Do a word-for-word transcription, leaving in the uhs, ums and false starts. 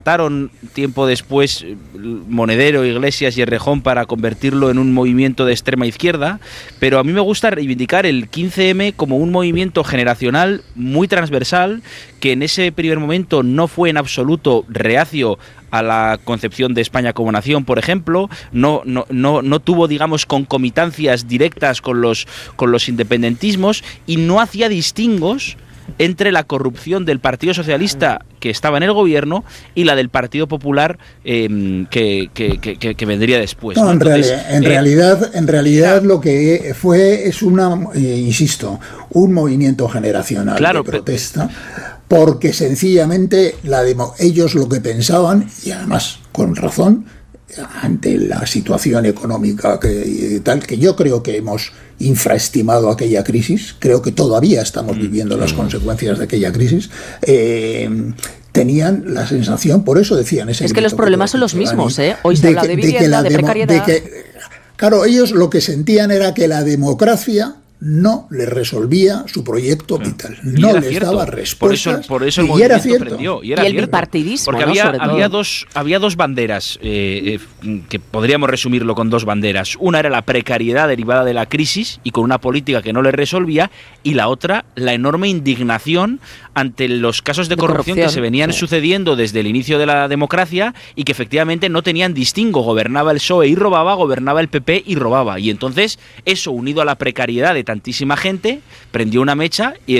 Trataron tiempo después Monedero, Iglesias y Errejón para convertirlo en un movimiento de extrema izquierda, pero a mí me gusta reivindicar el quince eme como un movimiento generacional muy transversal, que en ese primer momento no fue en absoluto reacio a la concepción de España como nación, por ejemplo, no, no, no, no tuvo, digamos, concomitancias directas con los, con los independentismos y no hacía distingos entre la corrupción del Partido Socialista, que estaba en el gobierno, y la del Partido Popular, eh, que, que, que, que vendría después. No, ¿no? en, Entonces, reali en eh, realidad, en realidad lo que fue es una, eh, insisto, un movimiento generacional claro, de protesta, porque sencillamente la demo ellos lo que pensaban, y además con razón, ante la situación económica que tal, que yo creo que hemos infraestimado aquella crisis, creo que todavía estamos viviendo las consecuencias de aquella crisis, eh, tenían la sensación, por eso decían ese es que los problemas que son los mismos, ¿eh? Hoy se de habla que, de vivienda, de, de precariedad. De que, claro, ellos lo que sentían era que la democracia no les resolvía su proyecto sí. vital, no les cierto. daba respuestas. Por eso, por eso el y movimiento era cierto. prendió, y, era y el cierto. bipartidismo, porque ¿no? había, Sobre había, todo. dos, había dos banderas, eh, eh, que podríamos resumirlo con dos banderas. Una era la precariedad derivada de la crisis y con una política que no le resolvía, y la otra, la enorme indignación ante los casos de, de corrupción, corrupción que se venían sí. sucediendo desde el inicio de la democracia y que efectivamente no tenían distingo. Gobernaba el P S O E y robaba, gobernaba el P P y robaba. Y entonces eso, unido a la precariedad de tantísima gente, prendió una mecha y